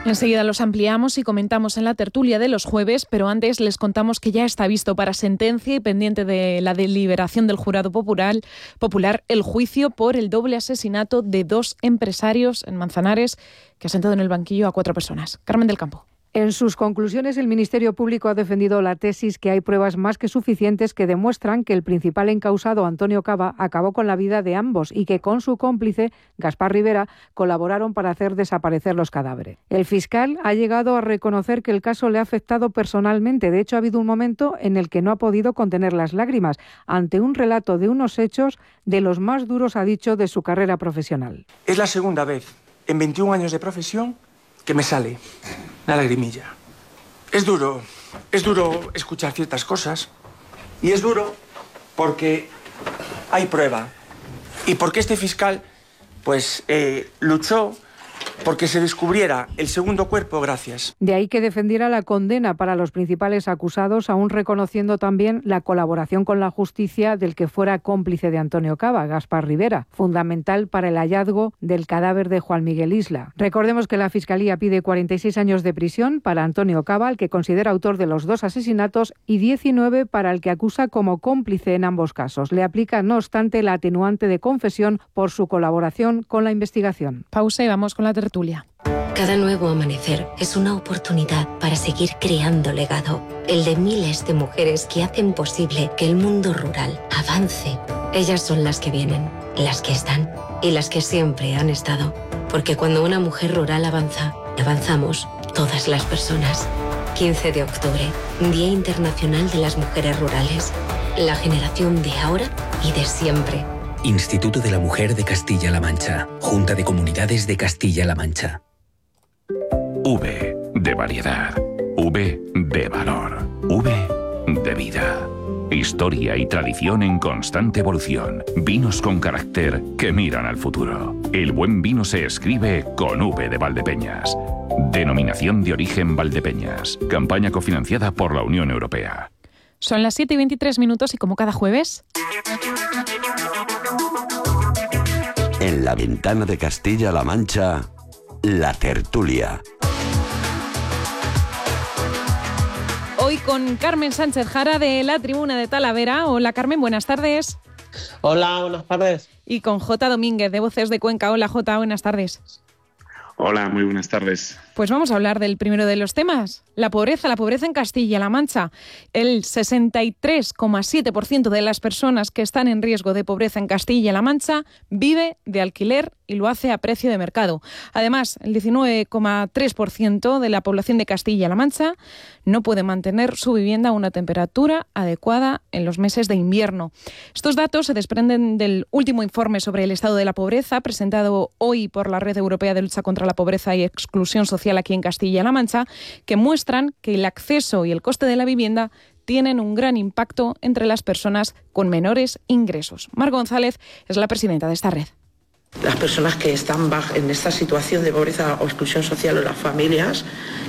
Enseguida los ampliamos y comentamos en la tertulia de los jueves, pero antes les contamos que ya está visto para sentencia y pendiente de la deliberación del jurado popular el juicio por el doble asesinato de 2 empresarios en Manzanares que ha sentado en el banquillo a 4 personas. Carmen del Campo. En sus conclusiones, el Ministerio Público ha defendido la tesis que hay pruebas más que suficientes que demuestran que el principal encausado, Antonio Caba, acabó con la vida de ambos y que con su cómplice, Gaspar Rivera, colaboraron para hacer desaparecer los cadáveres. El fiscal ha llegado a reconocer que el caso le ha afectado personalmente. De hecho, ha habido un momento en el que no ha podido contener las lágrimas ante un relato de unos hechos de los más duros, ha dicho, de su carrera profesional. Es la segunda vez en 21 años de profesión que me sale una lagrimilla. Es duro escuchar ciertas cosas y es duro porque hay prueba y porque este fiscal luchó porque se descubriera el segundo cuerpo, gracias. De ahí que defendiera la condena para los principales acusados, aún reconociendo también la colaboración con la justicia del que fuera cómplice de Antonio Caba, Gaspar Rivera, fundamental para el hallazgo del cadáver de Juan Miguel Isla. Recordemos que la Fiscalía pide 46 años de prisión para Antonio Caba, el que considera autor de los 2 asesinatos, y 19 para el que acusa como cómplice en ambos casos. Le aplica, no obstante, la atenuante de confesión por su colaboración con la investigación. Pausa y vamos con la tertulia. Cada nuevo amanecer es una oportunidad para seguir creando legado, el de miles de mujeres que hacen posible que el mundo rural avance. Ellas son las que vienen, las que están y las que siempre han estado, porque cuando una mujer rural avanza, avanzamos todas las personas. 15 de octubre, Día Internacional de las Mujeres Rurales, la generación de ahora y de siempre. Instituto de la Mujer de Castilla-La Mancha. Junta de Comunidades de Castilla-La Mancha. V de variedad. V de valor. V de vida. Historia y tradición en constante evolución. Vinos con carácter que miran al futuro. El buen vino se escribe con V de Valdepeñas. Denominación de origen Valdepeñas. Campaña cofinanciada por la Unión Europea. Son las 7:23 y como cada jueves... En la ventana de Castilla-La Mancha, la tertulia. Hoy con Carmen Sánchez Jara de la Tribuna de Talavera. Hola Carmen, buenas tardes. Hola, buenas tardes. Y con J. Domínguez de Voces de Cuenca. Hola J, buenas tardes. Hola, muy buenas tardes. Pues vamos a hablar del primero de los temas, la pobreza en Castilla-La Mancha. El 63,7% de las personas que están en riesgo de pobreza en Castilla-La Mancha vive de alquiler y lo hace a precio de mercado. Además, el 19,3% de la población de Castilla-La Mancha no puede mantener su vivienda a una temperatura adecuada en los meses de invierno. Estos datos se desprenden del último informe sobre el estado de la pobreza presentado hoy por la Red Europea de Lucha contra la Pobreza y Exclusión Social aquí en Castilla-La Mancha, que muestran que el acceso y el coste de la vivienda tienen un gran impacto entre las personas con menores ingresos. Mar González es la presidenta de esta red. Las personas que están en esta situación de pobreza o exclusión social o las familias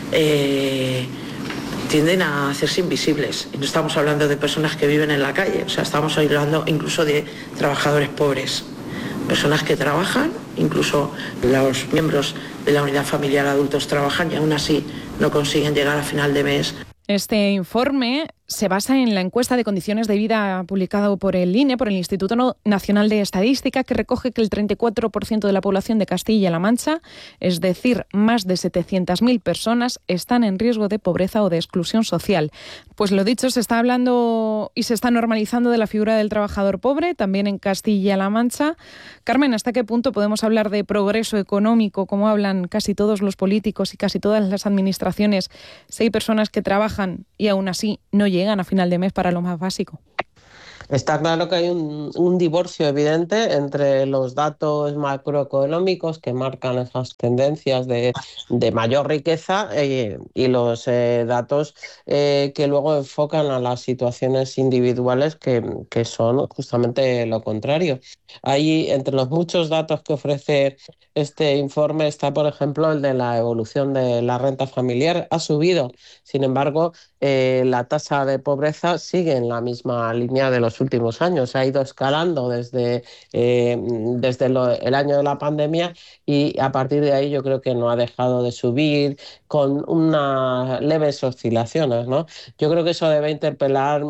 tienden a hacerse invisibles. Y no estamos hablando de personas que viven en la calle, o sea, estamos hablando incluso de trabajadores pobres. Personas que trabajan, incluso los miembros de la unidad familiar adultos trabajan y aún así no consiguen llegar a final de mes. Este informe se basa en la encuesta de condiciones de vida publicado por el INE, por el Instituto Nacional de Estadística, que recoge que el 34% de la población de Castilla-La Mancha, es decir, más de 700.000 personas, están en riesgo de pobreza o de exclusión social. Pues lo dicho, se está hablando y se está normalizando de la figura del trabajador pobre, también en Castilla-La Mancha. Carmen, ¿hasta qué punto podemos hablar de progreso económico, como hablan casi todos los políticos y casi todas las administraciones, si hay personas que trabajan y aún así no llegan a final de mes para lo más básico? Está claro que hay un divorcio evidente entre los datos macroeconómicos que marcan esas tendencias de mayor riqueza y los datos que luego enfocan a las situaciones individuales que son justamente lo contrario. Ahí, entre los muchos datos que ofrece este informe, está, por ejemplo, el de la evolución de la renta familiar. Ha subido, sin embargo, la tasa de pobreza sigue en la misma línea de los los últimos años. Ha ido escalando desde el año de la pandemia y a partir de ahí yo creo que no ha dejado de subir con unas leves oscilaciones, ¿no? Yo creo que eso debe interpelar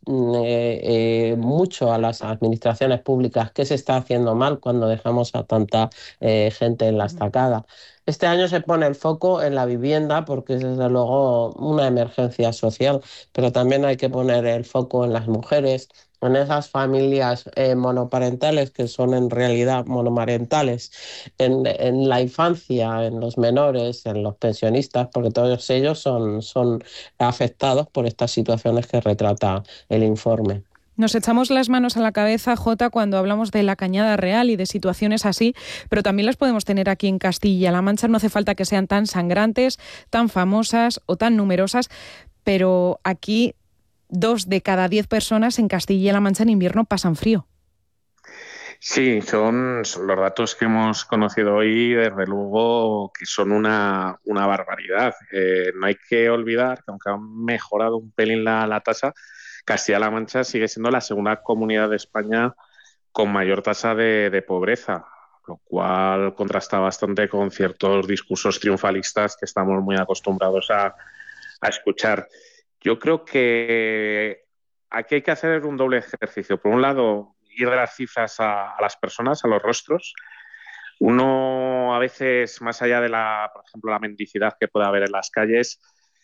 mucho a las administraciones públicas. ¿Qué se está haciendo mal cuando dejamos a tanta gente en la estacada? Este año se pone el foco en la vivienda porque es desde luego una emergencia social, pero también hay que poner el foco en las mujeres, en esas familias monoparentales que son en realidad monomarentales, en la infancia, en los menores, en los pensionistas, porque todos ellos son afectados por estas situaciones que retrata el informe. Nos echamos las manos a la cabeza, Jota, cuando hablamos de la Cañada Real y de situaciones así, pero también las podemos tener aquí en Castilla-La Mancha. No hace falta que sean tan sangrantes, tan famosas o tan numerosas, pero aquí 2 de cada 10 personas en Castilla-La Mancha en invierno pasan frío. Sí, son los datos que hemos conocido hoy, desde luego que son una barbaridad. No hay que olvidar que aunque ha mejorado un pelín la tasa, Castilla-La Mancha sigue siendo la segunda comunidad de España con mayor tasa de pobreza, lo cual contrasta bastante con ciertos discursos triunfalistas que estamos muy acostumbrados a escuchar. Yo creo que aquí hay que hacer un doble ejercicio. Por un lado, ir de las cifras a las personas, a los rostros. Uno, a veces, más allá de por ejemplo, la mendicidad que puede haber en las calles,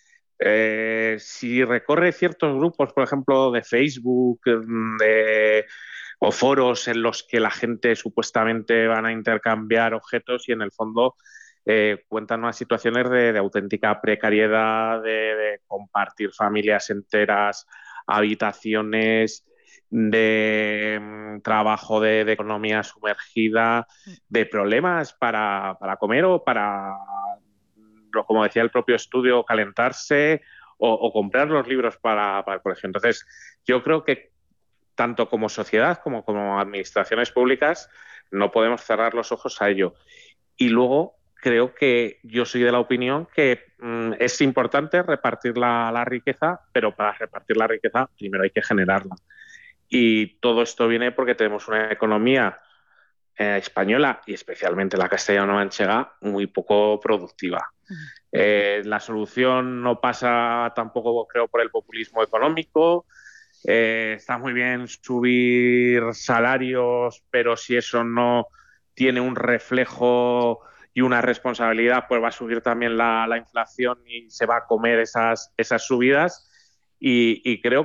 si recorre ciertos grupos, por ejemplo, de Facebook o foros en los que la gente supuestamente van a intercambiar objetos y en el fondo cuentan unas situaciones de auténtica precariedad, de compartir familias enteras, habitaciones, de trabajo de economía sumergida, de problemas para comer o para, como decía el propio estudio, calentarse o comprar los libros para el colegio. Entonces, yo creo que tanto como sociedad como administraciones públicas no podemos cerrar los ojos a ello. Y luego creo que yo soy de la opinión que es importante repartir la riqueza, pero para repartir la riqueza primero hay que generarla. Y todo esto viene porque tenemos una economía española y especialmente la castellano-manchega muy poco productiva. La solución no pasa tampoco, creo, por el populismo económico. Está muy bien subir salarios, pero si eso no tiene un reflejo y una responsabilidad, pues va a subir también la inflación y se va a comer esas subidas. Y creo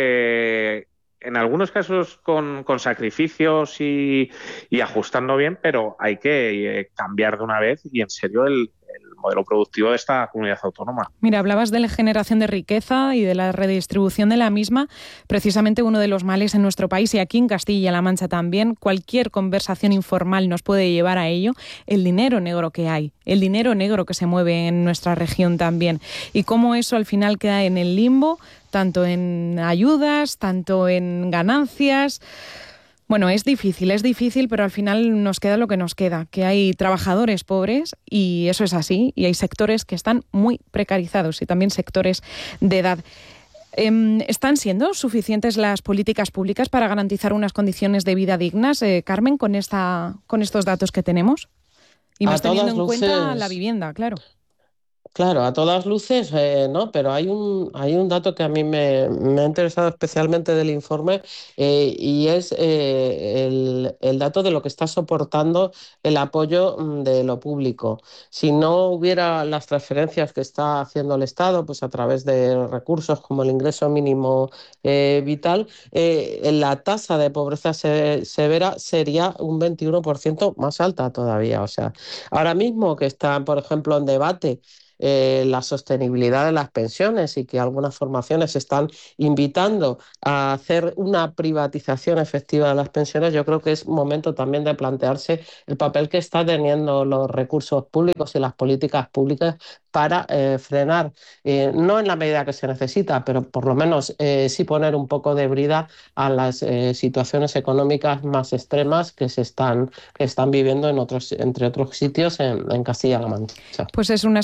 que en algunos casos con sacrificios y ajustando bien, pero hay que cambiar de una vez y en serio el modelo productivo de esta comunidad autónoma. Mira, hablabas de la generación de riqueza y de la redistribución de la misma, precisamente uno de los males en nuestro país y aquí en Castilla-La Mancha también. Cualquier conversación informal nos puede llevar a ello. El dinero negro que hay, el dinero negro que se mueve en nuestra región también y cómo eso al final queda en el limbo, tanto en ayudas, tanto en ganancias. Bueno, es difícil, pero al final nos queda lo que nos queda, que hay trabajadores pobres y eso es así, y hay sectores que están muy precarizados y también sectores de edad. ¿Están siendo suficientes las políticas públicas para garantizar unas condiciones de vida dignas, Carmen, con estos datos que tenemos? Y más teniendo en cuenta la vivienda, claro. Claro, a todas luces, no, pero hay un dato que a mí me ha interesado especialmente del informe y es el dato de lo que está soportando el apoyo de lo público. Si no hubiera las transferencias que está haciendo el Estado, pues a través de recursos como el ingreso mínimo vital, la tasa de pobreza severa sería un 21% más alta todavía. O sea, ahora mismo que está, por ejemplo, en debate la sostenibilidad de las pensiones y que algunas formaciones están invitando a hacer una privatización efectiva de las pensiones, yo creo que es momento también de plantearse el papel que están teniendo los recursos públicos y las políticas públicas para frenar, no en la medida que se necesita, pero por lo menos sí poner un poco de brida a las situaciones económicas más extremas que están viviendo entre otros sitios en Castilla-La Mancha. Pues es una situación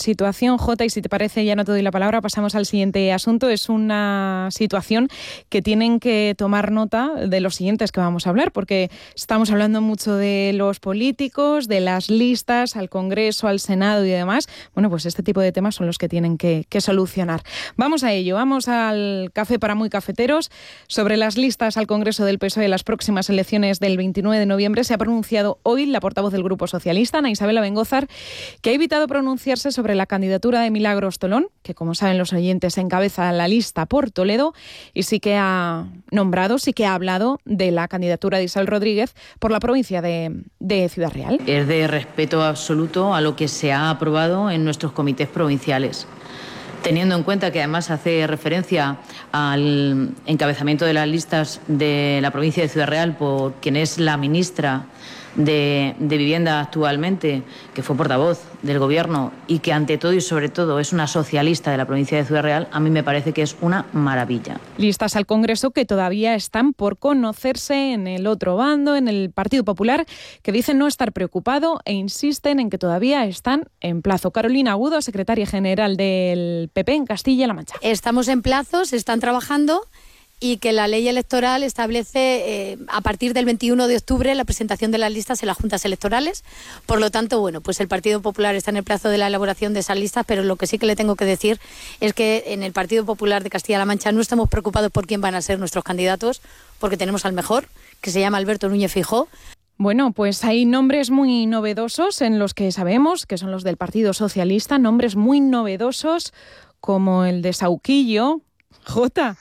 situación, Jota, y si te parece ya no te doy la palabra, pasamos al siguiente asunto. Es una situación que tienen que tomar nota de los siguientes que vamos a hablar, porque estamos hablando mucho de los políticos, de las listas al Congreso, al Senado y demás. Bueno, pues este tipo de temas son los que tienen que solucionar. Vamos a ello, vamos al café para muy cafeteros. Sobre las listas al Congreso del PSOE en las próximas elecciones del 29 de noviembre se ha pronunciado hoy la portavoz del Grupo Socialista, Ana Isabel Abengózar, que ha evitado pronunciarse sobre la candidatura de Milagros Tolón, que como saben los oyentes encabeza la lista por Toledo, y sí que ha hablado de la candidatura de Isabel Rodríguez por la provincia de Ciudad Real. Es de respeto absoluto a lo que se ha aprobado en nuestros comités provinciales. Teniendo en cuenta que además hace referencia al encabezamiento de las listas de la provincia de Ciudad Real por quien es la ministra de Vivienda actualmente, que fue portavoz del Gobierno y que ante todo y sobre todo es una socialista de la provincia de Ciudad Real, a mí me parece que es una maravilla. Listas al Congreso que todavía están por conocerse en el otro bando, en el Partido Popular, que dicen no estar preocupado e insisten en que todavía están en plazo. Carolina Agudo, secretaria general del PP en Castilla-La Mancha. Estamos en plazo, se están trabajando, y que la ley electoral establece a partir del 21 de octubre la presentación de las listas en las juntas electorales. Por lo tanto, bueno, pues el Partido Popular está en el plazo de la elaboración de esas listas, pero lo que sí que le tengo que decir es que en el Partido Popular de Castilla-La Mancha no estamos preocupados por quién van a ser nuestros candidatos, porque tenemos al mejor, que se llama Alberto Núñez Feijóo. Bueno, pues hay nombres muy novedosos en los que sabemos que son los del Partido Socialista, nombres muy novedosos como el de Sauquillo. Jota.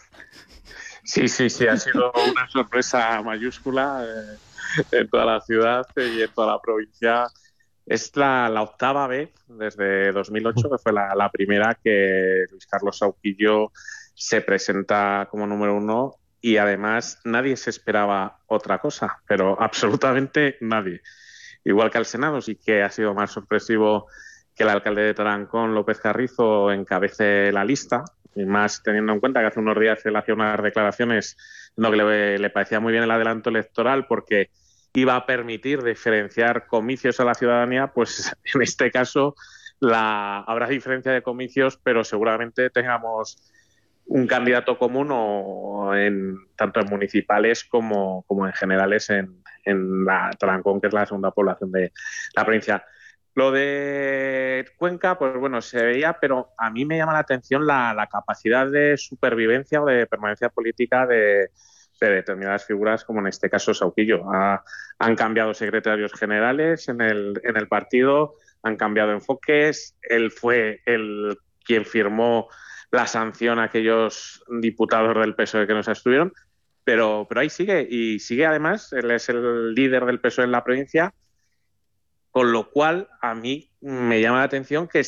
Sí, ha sido una sorpresa mayúscula en toda la ciudad y en toda la provincia. Es la octava vez desde 2008, que fue la primera que Luis Carlos Sauquillo se presenta como número uno, y además nadie se esperaba otra cosa, pero absolutamente nadie. Igual que al Senado, sí que ha sido más sorpresivo que el alcalde de Tarancón, López Carrizo, encabece la lista, y más teniendo en cuenta que hace unos días él hacía unas declaraciones en lo que le parecía muy bien el adelanto electoral porque iba a permitir diferenciar comicios a la ciudadanía. Pues en este caso habrá diferencia de comicios, pero seguramente tengamos un candidato común tanto en municipales como en generales en la Tarancón, que es la segunda población de la provincia. Lo de Cuenca, pues bueno, se veía, pero a mí me llama la atención la capacidad de supervivencia o de permanencia política de determinadas figuras, como en este caso Sauquillo. Han cambiado secretarios generales en el partido, han cambiado enfoques. Él fue quien firmó la sanción a aquellos diputados del PSOE que no se abstuvieron, pero ahí sigue, y sigue además. Él es el líder del PSOE en la provincia. Con lo cual, a mí me llama la atención que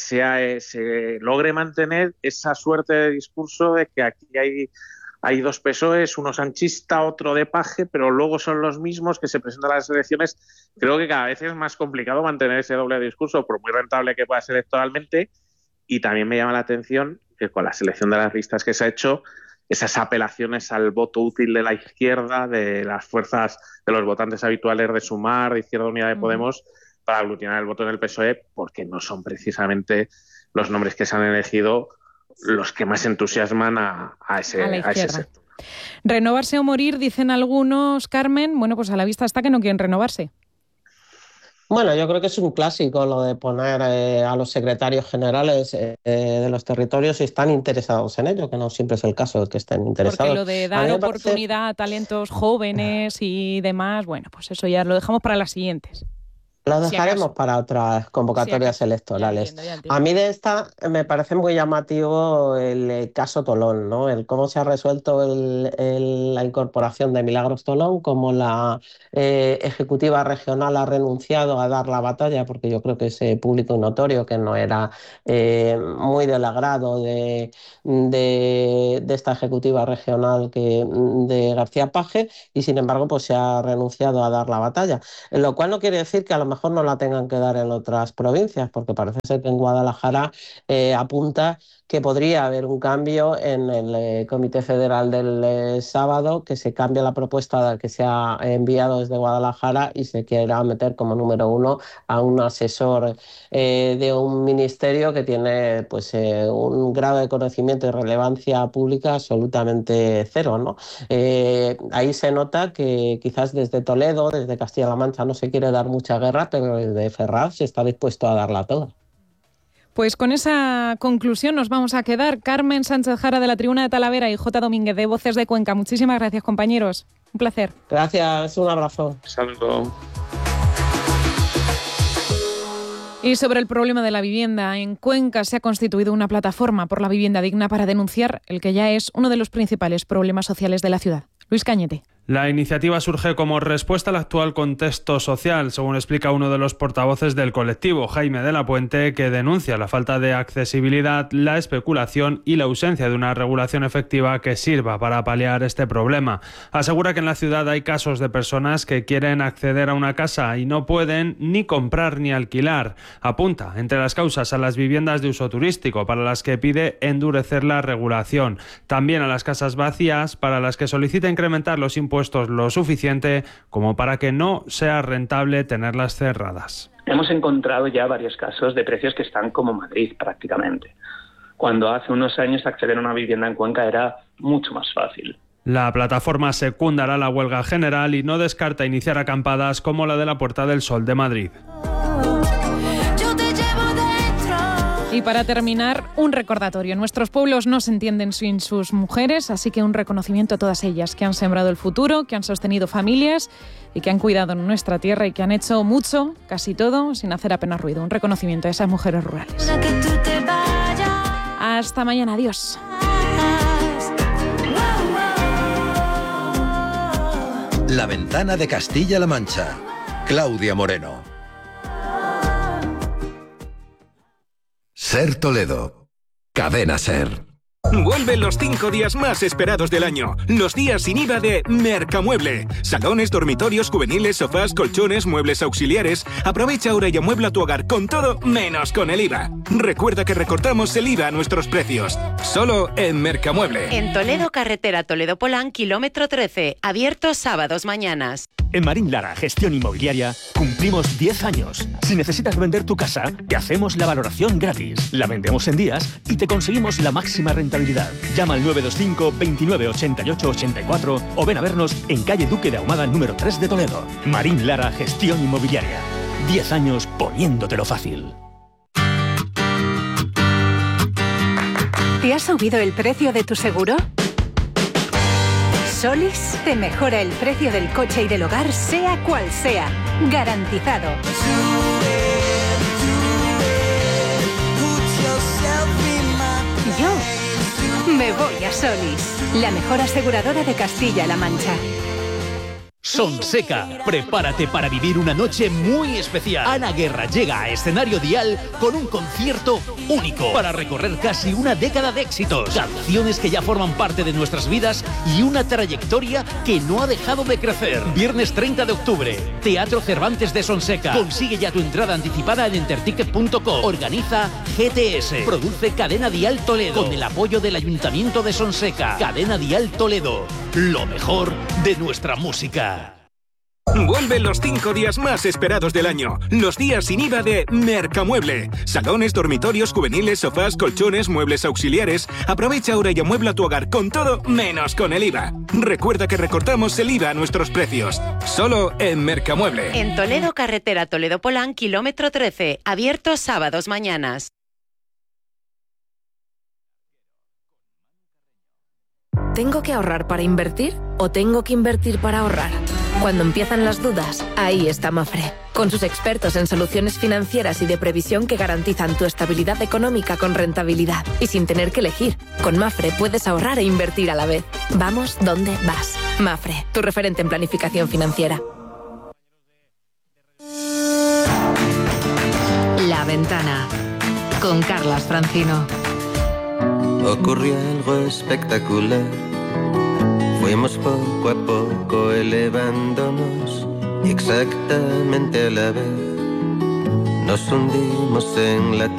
se logre mantener esa suerte de discurso de que aquí hay dos PSOEs, uno sanchista, otro de Paje, pero luego son los mismos que se presentan a las elecciones. Creo que cada vez es más complicado mantener ese doble discurso, por muy rentable que pueda ser electoralmente. Y también me llama la atención que con la selección de las listas que se ha hecho, esas apelaciones al voto útil de la izquierda, de las fuerzas de los votantes habituales de Sumar, de Izquierda Unida, de Podemos, para aglutinar el voto en el PSOE, porque no son precisamente los nombres que se han elegido los que más entusiasman a ese sector. Renovarse o morir, dicen algunos, Carmen. Bueno, pues a la vista está que no quieren renovarse. Bueno, yo creo que es un clásico lo de poner a los secretarios generales de los territorios si están interesados en ello, que no siempre es el caso de que estén interesados. Porque lo de dar oportunidad a talentos jóvenes y demás, bueno, pues eso ya lo dejamos para las siguientes. Lo dejaremos para otras convocatorias electorales. Ya entiendo. A mí de esta me parece muy llamativo el caso Tolón, ¿no? El cómo se ha resuelto la incorporación de Milagros Tolón, cómo la ejecutiva regional ha renunciado a dar la batalla, porque yo creo que es público y notorio que no era muy del agrado de esta ejecutiva regional de García Paje, y sin embargo pues se ha renunciado a dar la batalla. Lo cual no quiere decir que a lo mejor no la tengan que dar en otras provincias, porque parece ser que en Guadalajara apunta que podría haber un cambio en el Comité Federal del sábado, que se cambie la propuesta que se ha enviado desde Guadalajara y se quiera meter como número 1 a un asesor de un ministerio que tiene pues un grado de conocimiento y relevancia pública absolutamente cero, ¿no? Ahí se nota que quizás desde Toledo, desde Castilla-La Mancha, no se quiere dar mucha guerra, pero desde Ferraz se está dispuesto a darla toda. Pues con esa conclusión nos vamos a quedar. Carmen Sánchez Jara de la Tribuna de Talavera y J. Domínguez de Voces de Cuenca. Muchísimas gracias, compañeros. Un placer. Gracias, un abrazo. Saludos. Y sobre el problema de la vivienda, en Cuenca se ha constituido una plataforma por la vivienda digna para denunciar el que ya es uno de los principales problemas sociales de la ciudad. Luis Cañete. La iniciativa surge como respuesta al actual contexto social, según explica uno de los portavoces del colectivo, Jaime de la Puente, que denuncia la falta de accesibilidad, la especulación y la ausencia de una regulación efectiva que sirva para paliar este problema. Asegura que en la ciudad hay casos de personas que quieren acceder a una casa y no pueden ni comprar ni alquilar. Apunta entre las causas a las viviendas de uso turístico, para las que pide endurecer la regulación. También a las casas vacías, para las que solicita incrementar los impuestos lo suficiente como para que no sea rentable tenerlas cerradas. Hemos encontrado ya varios casos de precios que están como Madrid prácticamente, cuando hace unos años acceder a una vivienda en Cuenca era mucho más fácil. La plataforma secundará la huelga general y no descarta iniciar acampadas como la de la Puerta del Sol de Madrid. Y para terminar, un recordatorio. Nuestros pueblos no se entienden sin sus mujeres, así que un reconocimiento a todas ellas que han sembrado el futuro, que han sostenido familias y que han cuidado nuestra tierra y que han hecho mucho, casi todo, sin hacer apenas ruido. Un reconocimiento a esas mujeres rurales. Hasta mañana. Adiós. La Ventana de Castilla-La Mancha. Claudia Moreno. Ser Toledo. Cadena Ser. Vuelven los 5 días más esperados del año. Los días sin IVA de Mercamueble. Salones, dormitorios, juveniles, sofás, colchones, muebles auxiliares. Aprovecha ahora y amuebla tu hogar con todo menos con el IVA. Recuerda que recortamos el IVA a nuestros precios. Solo en Mercamueble. En Toledo, carretera Toledo-Polán, kilómetro 13. Abierto sábados, mañanas. En Marín Lara Gestión Inmobiliaria cumplimos 10 años. Si necesitas vender tu casa, te hacemos la valoración gratis. La vendemos en días y te conseguimos la máxima rentabilidad. Llama al 925 29 88 84 o ven a vernos en calle Duque de Ahumada número 3 de Toledo. Marín Lara Gestión Inmobiliaria. 10 años poniéndotelo fácil. ¿Te ha subido el precio de tu seguro? Solis te mejora el precio del coche y del hogar, sea cual sea. Garantizado. Yo me voy a Solis, la mejor aseguradora de Castilla-La Mancha. Sonseca, prepárate para vivir una noche muy especial. Ana Guerra llega a Escenario Dial con un concierto único para recorrer casi una década de éxitos, canciones que ya forman parte de nuestras vidas y una trayectoria que no ha dejado de crecer. Viernes 30 de octubre, Teatro Cervantes de Sonseca. Consigue ya tu entrada anticipada en enterticket.com. Organiza GTS. Produce Cadena Dial Toledo con el apoyo del Ayuntamiento de Sonseca. Cadena Dial Toledo, lo mejor de nuestra música. Vuelven los 5 días más esperados del año. Los días sin IVA de Mercamueble. Salones, dormitorios, juveniles, sofás, colchones, muebles auxiliares. Aprovecha ahora y amuebla tu hogar con todo menos con el IVA. Recuerda que recortamos el IVA a nuestros precios. Solo en Mercamueble. En Toledo, carretera Toledo-Polán, kilómetro 13. Abierto sábados, mañanas. ¿Tengo que ahorrar para invertir o tengo que invertir para ahorrar? Cuando empiezan las dudas, ahí está Mafre, con sus expertos en soluciones financieras y de previsión que garantizan tu estabilidad económica con rentabilidad y sin tener que elegir. Con Mafre puedes ahorrar e invertir a la vez. Vamos donde vas. Mafre, tu referente en planificación financiera. La Ventana, con Carlas Francino. Ocurrió algo espectacular. Fuimos poco a poco elevándonos y exactamente a la vez nos hundimos en la